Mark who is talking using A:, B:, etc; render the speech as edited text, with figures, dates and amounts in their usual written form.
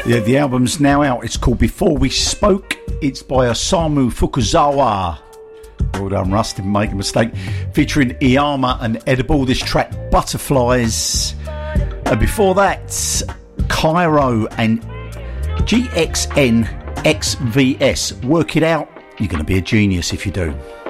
A: Yeah, the album's now out. It's called Before We Spoke. It's by Osamu Fukuzawa. Well done, Russ, didn't make a mistake. Featuring Iyama and Edible. This track, Butterflies. And before that, Cairo and GXN XVS. Work it out. You're going to be a genius if you do.